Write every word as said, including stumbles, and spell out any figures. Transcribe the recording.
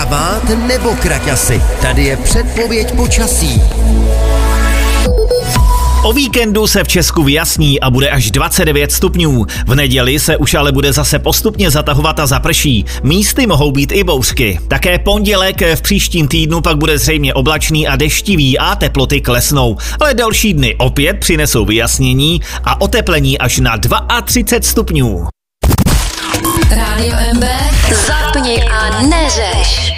kabát nebo kraťasy? Tady je předpověď počasí. O víkendu se v Česku vyjasní a bude až dvacet devět stupňů. V neděli se už ale bude zase postupně zatahovat a zaprší. Místy mohou být i bouřky. Také pondělek v příštím týdnu pak bude zřejmě oblačný a deštivý a teploty klesnou. Ale další dny opět přinesou vyjasnění a oteplení až na třicet dva stupňů. Rádio M B, zapni a neřeš.